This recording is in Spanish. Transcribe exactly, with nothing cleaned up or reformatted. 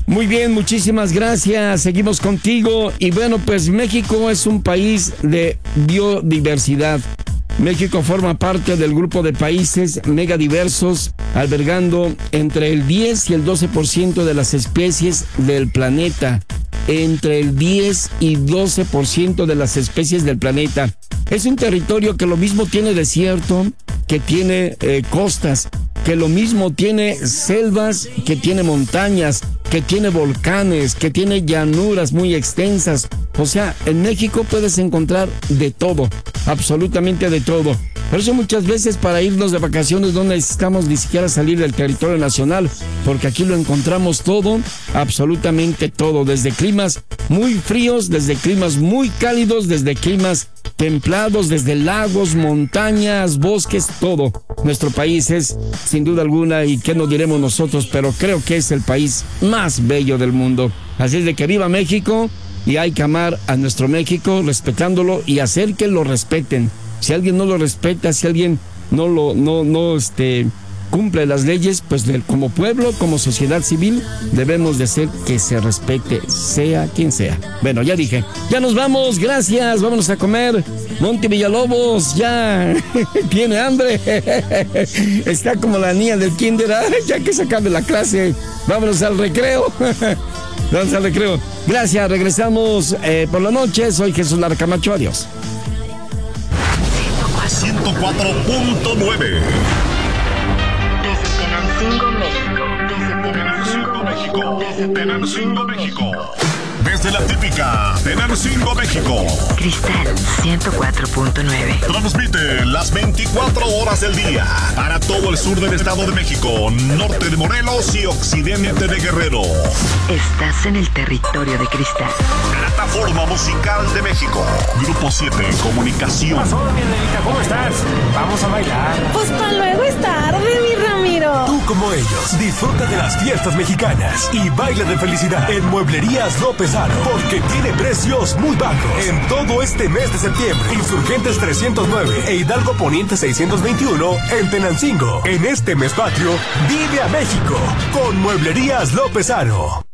Muy bien, muchísimas gracias. Seguimos contigo. Y bueno, pues México es un país de biodiversidad. México forma parte del grupo de países megadiversos, albergando entre el diez y el doce por ciento de las especies del planeta. Entre el diez y doce por ciento de las especies del planeta. Es un territorio que lo mismo tiene desierto, que tiene eh, costas, que lo mismo tiene selvas, que tiene montañas, que tiene volcanes, que tiene llanuras muy extensas. O sea, en México puedes encontrar de todo, absolutamente de todo. Por eso muchas veces para irnos de vacaciones no necesitamos ni siquiera salir del territorio nacional, porque aquí lo encontramos todo, absolutamente todo, desde climas muy fríos, desde climas muy cálidos, desde climas templados, desde lagos, montañas, bosques, todo. Nuestro país es, sin duda alguna, y qué nos diremos nosotros, pero creo que es el país más bello del mundo. Así es de que viva México, y hay que amar a nuestro México, respetándolo y hacer que lo respeten. Si alguien no lo respeta, si alguien no lo, no, no, este, cumple las leyes, pues como pueblo, como sociedad civil, debemos de hacer que se respete, sea quien sea. Bueno, ya dije, ya nos vamos, gracias, vámonos a comer. Monty Villalobos ya tiene hambre, está como la niña del kinder, ya que se acabe la clase, vámonos al recreo. Vamos al recreo. Gracias, regresamos eh, por la noche, soy Jesús Lara Camacho, adiós. ciento cuatro punto nueve. Desde Tenancingo, México. Desde Tenancingo, México. Desde Tenancingo, México. Desde la típica Tenancingo, México. Cristal ciento cuatro punto nueve. Transmite las veinticuatro horas del día para todo el sur del Estado de México, norte de Morelos y occidente de Guerrero. Estás en el territorio de Cristal. Plataforma Musical de México. Grupo siete Comunicación. ¿Qué pasó, mi Adelita? ¿Cómo estás? Vamos a bailar. Pues para luego es tarde, mi Ramiro. Tú como ellos, disfruta de las fiestas mexicanas y baila de felicidad en Mueblerías López Aro, porque tiene precios muy bajos en todo este mes de septiembre. Insurgentes trescientos nueve e Hidalgo Poniente seiscientos veintiuno en Tenancingo. En este mes patrio, vive a México con Mueblerías López Aro.